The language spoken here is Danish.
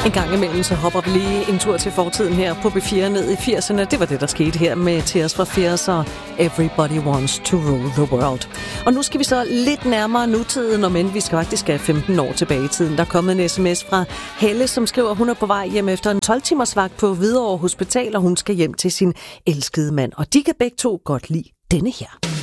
En gang imellem så hopper vi lige en tur til fortiden her på B4 ned i 80'erne. Det var det, der skete her med Tears for Fears og Everybody Wants to Rule the World. Og nu skal vi så lidt nærmere nutiden, og men vi skal faktisk have 15 år tilbage i tiden. Der er kommet en sms fra Helle, som skriver, at hun er på vej hjem efter en 12-timers vagt på Hvidovre Hospital, og hun skal hjem til sin elskede mand. Og de kan begge to godt lide denne her.